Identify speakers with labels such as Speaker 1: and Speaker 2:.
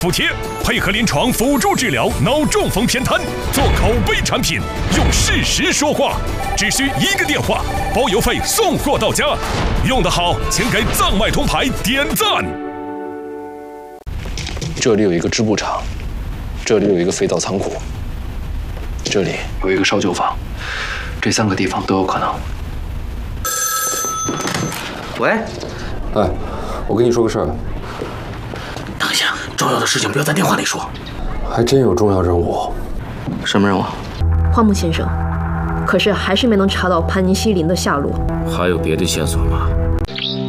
Speaker 1: 补贴，配合临床辅助治疗脑中风偏瘫，做口碑产品，用事实说话，只需1个电话，包邮费送货到家。用得好，请给藏脉通牌点赞。
Speaker 2: 这里有一个织布厂，这里有一个肥皂仓库，这里有一个烧酒坊，这3个地方都有可能。
Speaker 3: 喂，
Speaker 4: 哎，我跟你说个事儿。
Speaker 3: 等一下，重要的事情不要在电话里说。
Speaker 4: 还真有重要任务。
Speaker 3: 什么任务？
Speaker 5: 花木先生，可是还是没能查到潘尼西林的下落。
Speaker 6: 还有别的线索吗？